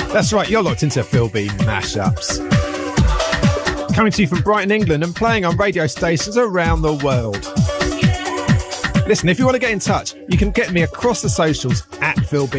That's right, you're locked into Phil B Mashups. Coming to you from Brighton, England, and playing on radio stations around the world. Listen, if you want to get in touch, you can get me across the socials at Phil B